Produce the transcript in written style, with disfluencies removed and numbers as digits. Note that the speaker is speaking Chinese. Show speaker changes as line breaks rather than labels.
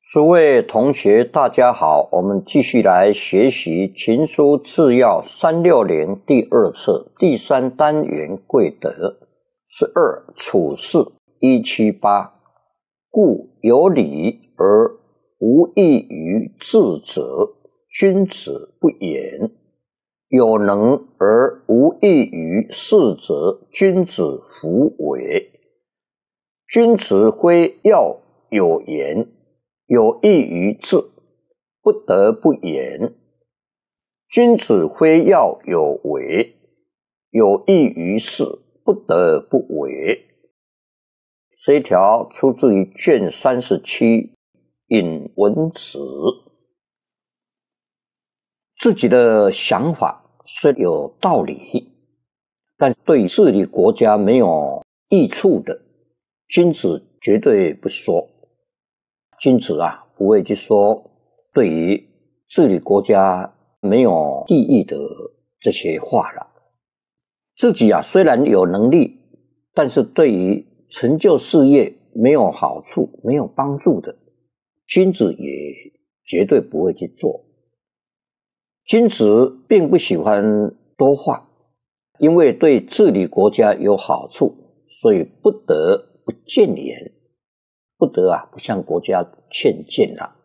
诸位同学，大家好，我们继续来学习《情书次要360》第二册第3单元贵德12处事178，故有理而无益于智者，君子不言；有能而无益于士者，君子弗为。君子非要有言，有益于智，不得不言；君子非要有为，有益于事，不得不为。这一条出自于卷37引文子。自己的想法虽有道理，但对治理国家没有益处的，君子绝对不说。君子不会去说对于治理国家没有意义的这些话了。自己虽然有能力，但是对于成就事业没有好处、没有帮助的，君子也绝对不会去做。君子并不喜欢多话，因为对治理国家有好处，所以不得不谏言，不得不向国家劝谏了。